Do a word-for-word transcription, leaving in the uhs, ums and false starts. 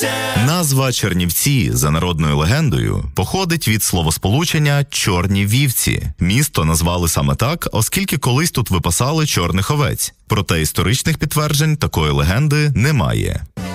Назва Чернівці, за народною легендою, походить від словосполучення «чорні вівці». Місто назвали саме так, оскільки колись тут випасали чорних овець. Проте історичних підтверджень такої легенди немає.